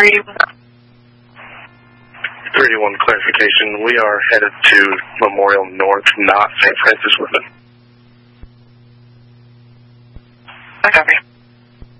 are you? 31 clarification. We are headed to Memorial North, not St. Francis with it. I copy.